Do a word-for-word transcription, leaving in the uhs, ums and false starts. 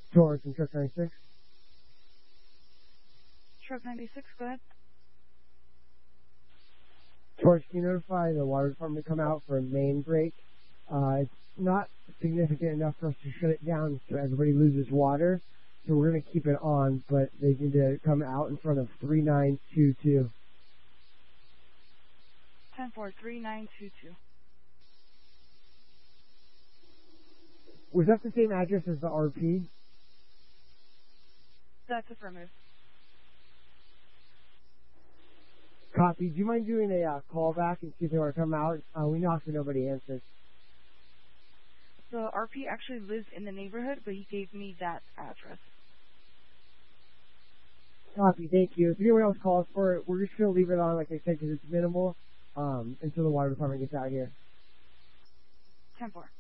Taurus and Truck ninety-six. Truck ninety-six, go ahead. Taurus, can you notify the water department to come out for a main break? Uh, it's not significant enough for us to shut it down so everybody loses water, so we're going to keep it on, but they need to come out in front of three nine two two. ten four, three nine two two. Was that the same address as the R P? That's affirmative. Copy. Do you mind doing a uh, call back and see if they want to come out? Uh, we knocked and nobody answered. The R P actually lives in the neighborhood, but he gave me that address. Copy. Thank you. If anyone else calls for it, we're just going to leave it on, like I said, because it's minimal um, until the water department gets out here. ten four.